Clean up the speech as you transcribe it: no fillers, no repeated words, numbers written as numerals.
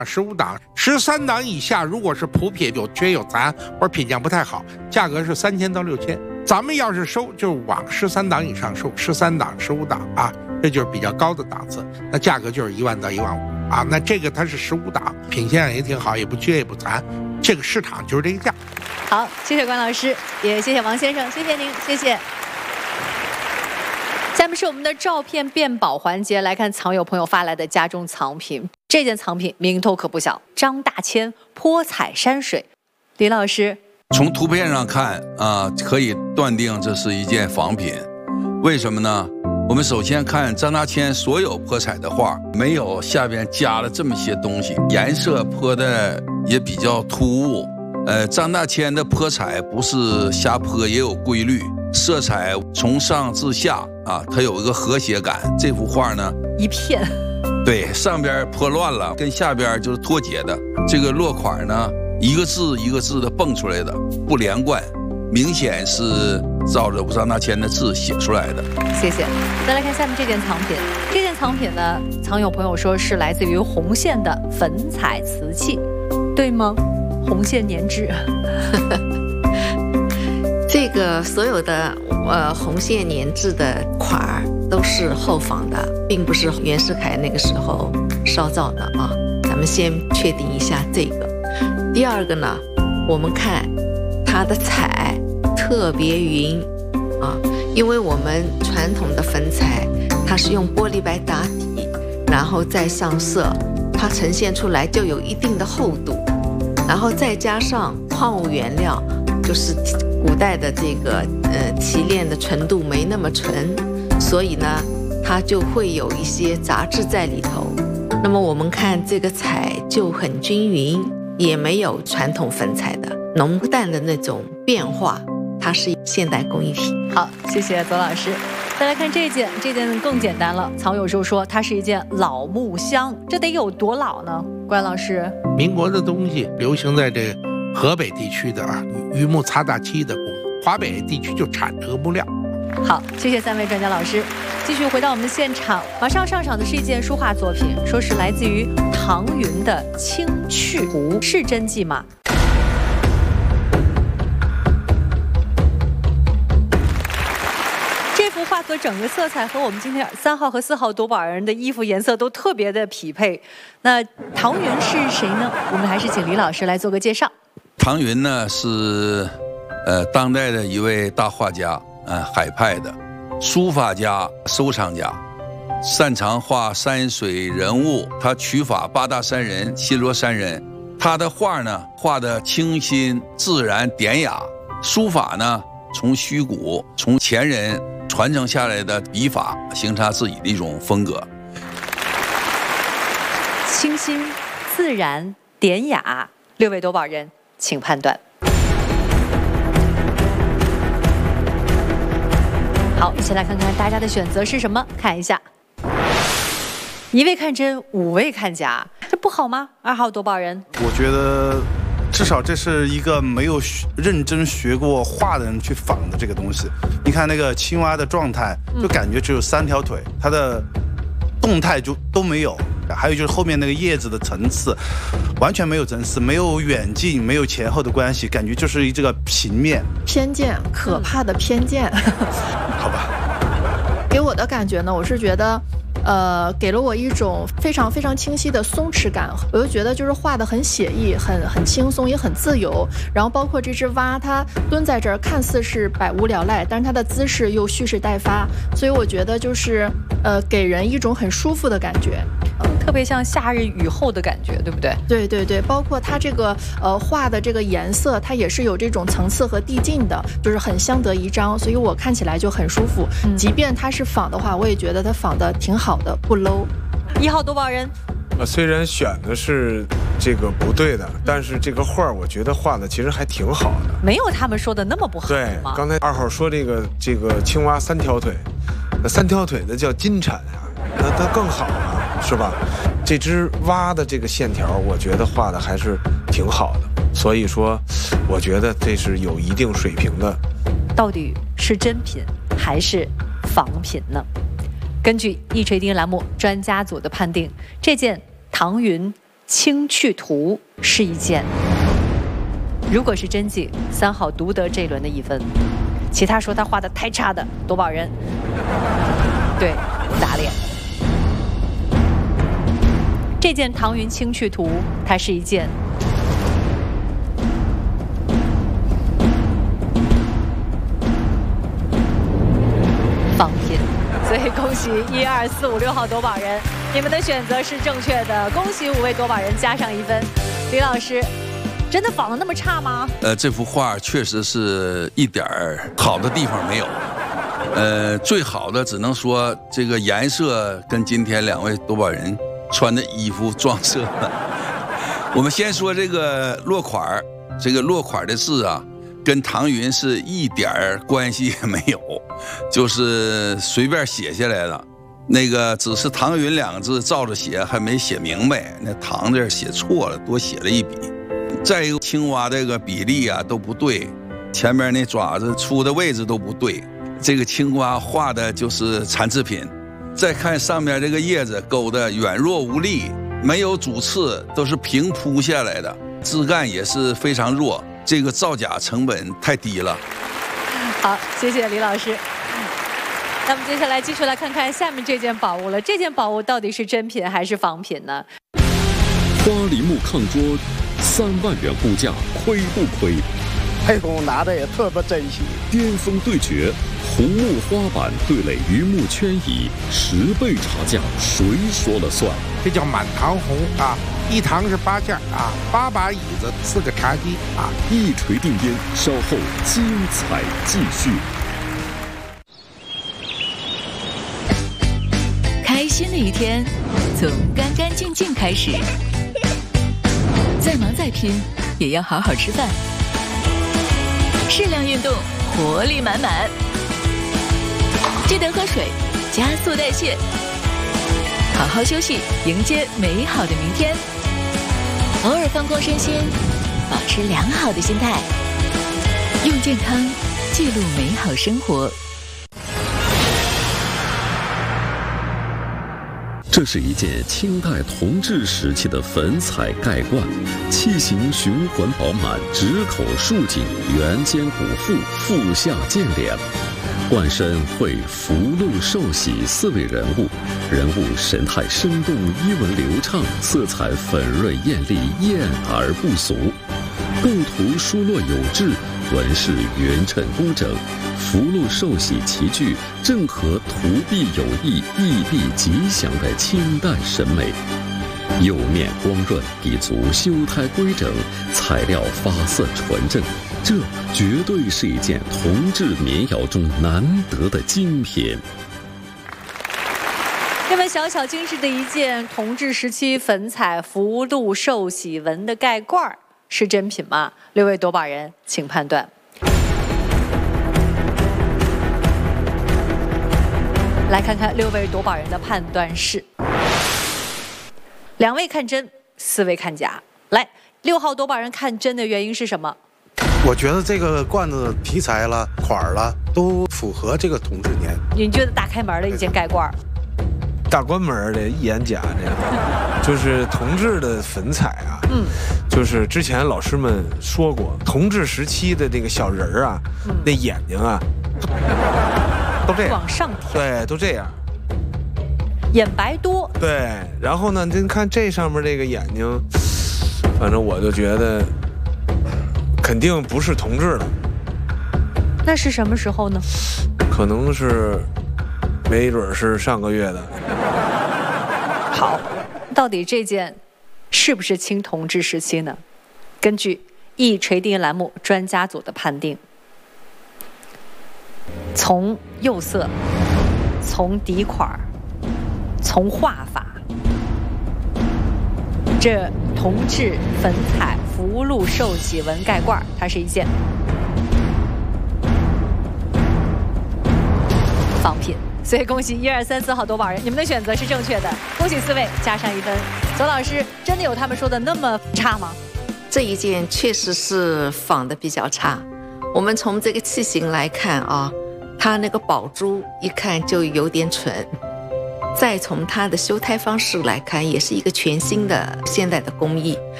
15档，13档以下，如果是普品有缺有残或者品相不太好，价格是3000到6000。咱们要是收，就往13档以上收，13档、15档啊，这就是比较高的档次，那价格就是1万到1万5啊。那这个它是15档，品相也挺好，也不缺也不残，这个市场就是这个价。 好，谢谢关老师，也谢谢王先生，谢谢您，谢谢。下面是我们的照片辨宝环节，来看藏友朋友发来的家中藏品。这件藏品名头可不小，张大千泼彩山水。李老师， 从图片上看可以断定这是一件仿品。为什么呢？我们首先看张大千所有泼彩的画，没有下边加了这么些东西，颜色泼的也比较突兀。张大千的泼彩不是瞎泼，也有规律。色彩从上至下它有一个和谐感。这幅画呢， 一片， 对，上边泼乱了，跟下边就是脱节的。这个落款呢，一个字一个字的蹦出来的，不连贯，明显是照着张大千的字写出来的。 谢谢。再来看下面这件藏品，这件藏品呢，藏友朋友说是来自于红线的粉彩瓷器，对吗？红线粘制。 这个所有的红线粘制的款儿都是后仿的，并不是袁世凯那个时候烧造的啊。咱们先确定一下这个。第二个呢，我们看它的彩特别匀啊，因为我们传统的粉彩它是用玻璃白打底，然后再上色，它呈现出来就有一定的厚度，然后再加上矿物原料，就是古代的这个提炼的纯度没那么纯，所以呢它就会有一些杂质在里头。那么我们看这个彩就很均匀，也没有传统粉彩的浓淡的那种变化，它是现代工艺品。 好，谢谢左老师。再来看这件更简单了。藏友就说它是一件老木箱，这得有多老呢？关老师， 民国的东西流行在这个河北地区的榆木擦大漆的工艺，华北地区就产这个木料。 好，谢谢3位专家老师。继续回到我们现场，马上上场的是一件书画作品，说是来自于唐云的《青去图》，是真迹吗？这幅画作整个色彩和我们今天3号和4号夺宝人的衣服颜色都特别的匹配。那唐云是谁呢？我们还是请李老师来做个介绍。 唐云呢是当代的一位大画家，海派的书法家、收藏家，擅长画山水人物。他取法8大山人、新罗山人。他的画呢画的清新自然典雅，书法呢从虚古，从前人传承下来的笔法，形成他自己的一种风格。 清新、自然、典雅，6位夺宝人，请判断。好，一起来看看大家的选择是什么，看一下。1位看真，5位看假，这不好吗？2号夺宝人， 我觉得至少这是一个没有认真学过画的人去仿的这个东西。你看那个青蛙的状态，就感觉只有3条腿，它的动态就都没有。还有就是后面那个叶子的层次，完全没有层次，没有远近，没有前后的关系，感觉就是这个平面。 偏见，可怕的偏见。 好吧。 给我的感觉呢，我是觉得。给了我一种非常非常清晰的松弛感，我就觉得就是画得很写意，很轻松，也很自由。然后包括这只蛙，它蹲在这儿，看似是百无聊赖，但是它的姿势又蓄势待发，所以我觉得就是给人一种很舒服的感觉， 特别像夏日雨后的感觉，对不对？ 对对对，包括它这个画的这个颜色，它也是有这种层次和递进的，就是很相得益彰，所以我看起来就很舒服。即便它是仿的话，我也觉得它仿的挺好的，不 low。 1号夺宝人， 虽然选的是这个不对的，但是这个画我觉得画的其实还挺好的， 没有他们说的那么不好。 对，刚才2号说这个青蛙3条腿，那3条腿的叫金蝉啊，那它更好了，是吧？这只蛙的这个线条，我觉得画的还是挺好的，所以说，我觉得这是有一定水平的。 到底是真品还是仿品呢？根据一锤定栏目专家组的判定，这件唐云清去图是一件。如果是真迹，3号独得这一轮的1分。其他说他画的太差的夺宝人，对，打脸。这件唐云清去图，它是一件仿品。所以恭喜1、2、4、5、6号夺宝人，你们的选择是正确的，恭喜5位夺宝人加上1分。李老师，真的仿的那么差吗？ 这幅画确实是一点儿好的地方没有。最好的只能说这个颜色跟今天2位夺宝人穿的衣服撞色了。我们先说这个落款，这个落款的字啊，跟唐云是一点儿关系也没有，就是随便写下来的。那个只是唐云2个字照着写，还没写明白，那唐字写错了，多写了一笔。再一个，青蛙这个比例啊都不对，前面那爪子出的位置都不对，这个青蛙画的就是残次品。再看上面这个叶子勾的软弱无力，没有主次，都是平铺下来的，枝干也是非常弱，这个造假成本太低了。 好，谢谢李老师。那么接下来继续来看看下面这件宝物了，这件宝物到底是真品还是仿品呢？ 花梨木炕桌3万元估价，亏不亏？ 配工拿的也特别珍惜。 巅峰对决，红木花板对垒榆木圈椅，10倍差价，谁说了算？ 这叫满堂红啊，1堂是8件啊，8把椅子，4个茶几啊， 一锤定音，稍后精彩继续。 开心的一天，从干干净净开始。再忙再拼，也要好好吃饭。适量运动，活力满满。记得喝水，加速代谢。好好休息，迎接美好的明天。偶尔放空身心，保持良好的心态。用健康记录美好生活。 这是一件清代同治时期的粉彩盖罐，器型循环饱满，直口竖颈，圆肩鼓腹，腹下见脸。罐身绘福禄寿喜4位人物，人物神态生动，衣纹流畅，色彩粉润艳丽，艳而不俗。构图疏落有致，纹饰匀称工整，福禄寿喜齐聚，正合图壁有意，意必吉祥的清代审美。釉面光润，底足修胎规整，材料发色纯正，这绝对是一件同治民窑中难得的精品。 这么小巧精致的一件同治时期粉彩福禄寿喜纹的盖罐是真品吗？6位夺宝人请判断。来看看6位夺宝人的判断是：2位看真，4位看假。来，6号夺宝人看真的原因是什么？ 我觉得这个罐子题材了、款儿了都符合这个同治年。 你觉得大开门的一件盖罐？ 大关门的一眼假这样，就是同治的粉彩啊，就是之前老师们说过，同治时期的这个小人儿啊，那眼睛啊，都这样往上挑， 对，都这样， 眼白多， 对，然后呢，您看这上面这个眼睛，反正我就觉得肯定不是同治的， 那是什么时候呢？ 可能是。没准是上个月的。 好，到底这件是不是清同治时期呢？根据一锤定音栏目专家组的判定，从釉色、从底款、从画法，这同治粉彩福禄寿喜纹盖罐，它是一件仿品。所以恭喜1、2、3、4号夺宝人，你们的选择是正确的，恭喜4位加上1分。左老师，真的有他们说的那么差吗？ 这一件确实是仿的比较差。我们从这个器型来看啊，它那个宝珠一看就有点蠢， 再从它的修胎方式来看，也是一个全新的现代的工艺。